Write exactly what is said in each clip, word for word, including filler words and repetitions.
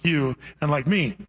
you and like me.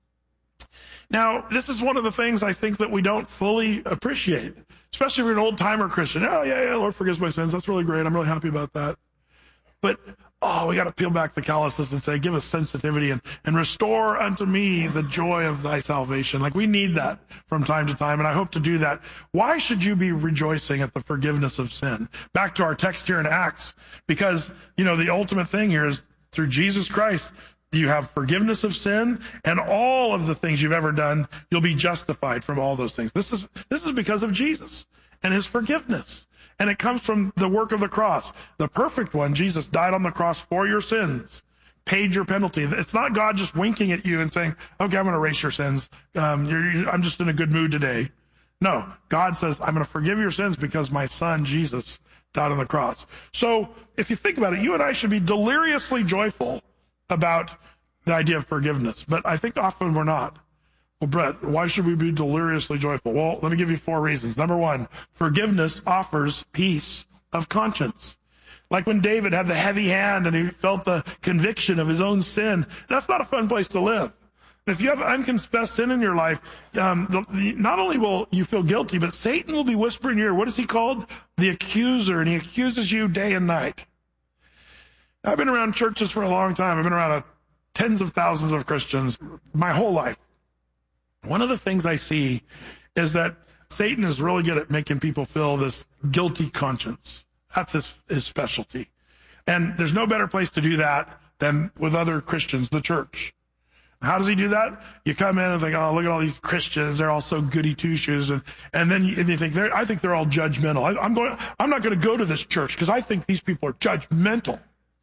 Now, this is one of the things I think that we don't fully appreciate, especially if you're an old-timer Christian. Oh, yeah, yeah, Lord forgives my sins. That's really great. I'm really happy about that. But, oh, we got to peel back the calluses and say, give us sensitivity and, and restore unto me the joy of thy salvation. Like, we need that from time to time, and I hope to do that. Why should you be rejoicing at the forgiveness of sin? Back to our text here in Acts, because, you know, the ultimate thing here is through Jesus Christ, you have forgiveness of sin, and all of the things you've ever done, you'll be justified from all those things. This is this is because of Jesus and his forgiveness. And it comes from the work of the cross. The perfect one, Jesus, died on the cross for your sins, paid your penalty. It's not God just winking at you and saying, okay, I'm going to erase your sins. Um, you're, you're, I'm just in a good mood today. No, God says, I'm going to forgive your sins because my son, Jesus, died on the cross. So if you think about it, you and I should be deliriously joyful about the idea of forgiveness. But I think often we're not. Well, Brett, why should we be deliriously joyful? Well, let me give you four reasons. Number one, forgiveness offers peace of conscience. Like when David had the heavy hand and he felt the conviction of his own sin, that's not a fun place to live. If you have unconfessed sin in your life, um, the, the, not only will you feel guilty, but Satan will be whispering in your ear. What is he called? The accuser, and he accuses you day and night. I've been around churches for a long time. I've been around a, tens of thousands of Christians my whole life. One of the things I see is that Satan is really good at making people feel this guilty conscience. That's his, his specialty. And there's no better place to do that than with other Christians, the church. How does he do that? You come in and think, oh, look at all these Christians. They're all so goody two-shoes. And, and then you, and you think, they're, I think they're all judgmental. I, I'm going, I'm not going to go to this church because I think these people are judgmental.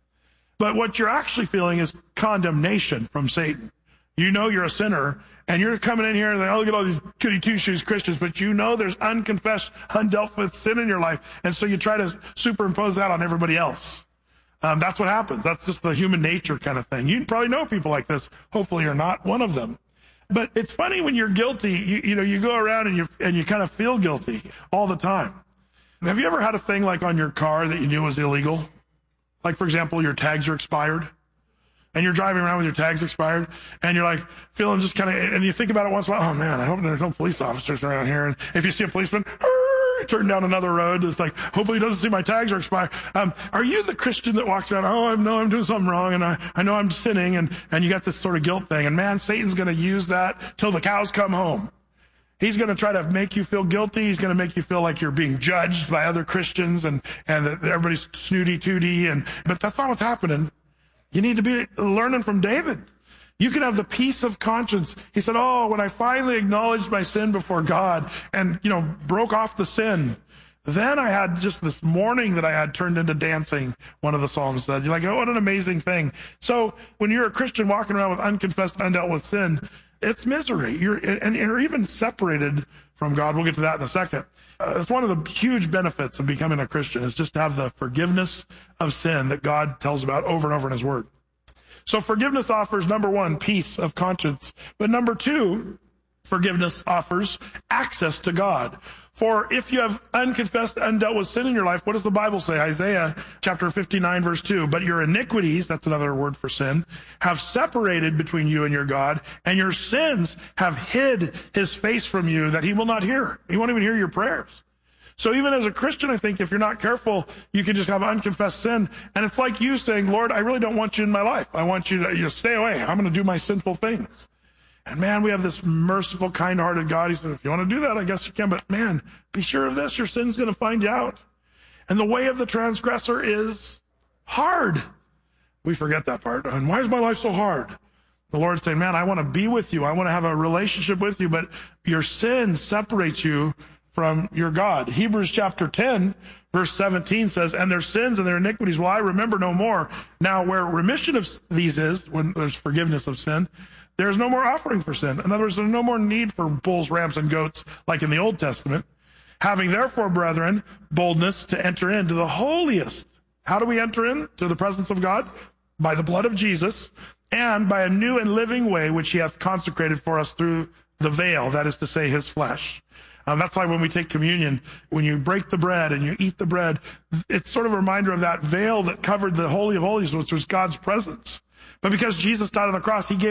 But what you're actually feeling is condemnation from Satan. You know you're a sinner, and you're coming in here and like, oh, look at all these goody two-shoes Christians, but you know there's unconfessed, undealt with sin in your life, and so you try to superimpose that on everybody else. Um, that's what happens. That's just the human nature kind of thing. You probably know people like this. Hopefully you're not one of them. But it's funny when you're guilty, you, you know, you go around and you and you kind of feel guilty all the time. Have you ever had a thing like on your car that you knew was illegal? Like, for example, your tags are expired, and you're driving around with your tags expired, and you're like feeling just kind of, and you think about it once in a while, oh man, I hope there's no police officers around here. And if you see a policeman, turn down another road. It's like, hopefully he doesn't see my tags are expired. Um, are you the Christian that walks around, oh, I know I'm doing something wrong, and I, I know I'm sinning, and, and you got this sort of guilt thing, and man, Satan's going to use that till the cows come home. He's going to try to make you feel guilty. He's going to make you feel like you're being judged by other Christians and, and that everybody's snooty-tooty. And, but that's not what's happening. You need to be learning from David. You can have the peace of conscience. He said, oh, when I finally acknowledged my sin before God and, you know, broke off the sin, then I had just this morning that I had turned into dancing, one of the Psalms said. You're like, oh, what an amazing thing. So when you're a Christian walking around with unconfessed, undealt with sin, it's misery. You're, and you're even separated from God. We'll get to that in a second. Uh, it's one of the huge benefits of becoming a Christian is just to have the forgiveness of sin that God tells about over and over in his word. So forgiveness offers, number one, peace of conscience. But number two, forgiveness offers access to God. For if you have unconfessed, undealt with sin in your life, what does the Bible say? Isaiah chapter fifty-nine, verse two. But your iniquities, that's another word for sin, have separated between you and your God, and your sins have hid his face from you that he will not hear. He won't even hear your prayers. So even as a Christian, I think if you're not careful, you can just have unconfessed sin. And it's like you saying, Lord, I really don't want you in my life. I want you to, you know, stay away. I'm going to do my sinful things. And man, we have this merciful, kind-hearted God. He said, if you want to do that, I guess you can. But man, be sure of this. Your sin's going to find you out. And the way of the transgressor is hard. We forget that part. And why is my life so hard? The Lord's saying, man, I want to be with you. I want to have a relationship with you. But your sin separates you from your God. Hebrews chapter ten, verse seventeen says, and their sins and their iniquities will I remember no more. Now, where remission of these is, when there's forgiveness of sin, there's no more offering for sin. In other words, there's no more need for bulls, rams, and goats like in the Old Testament. Having therefore, brethren, boldness to enter into the holiest. How do we enter into the presence of God? By the blood of Jesus and by a new and living way which he hath consecrated for us through the veil, that is to say, his flesh. Um, that's why when we take communion, when you break the bread and you eat the bread, it's sort of a reminder of that veil that covered the Holy of Holies, which was God's presence. But because Jesus died on the cross, he gave